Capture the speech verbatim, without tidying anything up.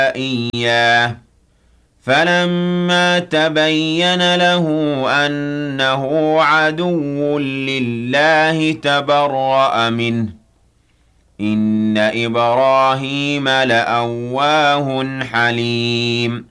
إياه فلما تبين له أنه عدو لله تبرأ منه إن إبراهيم لأواه حليم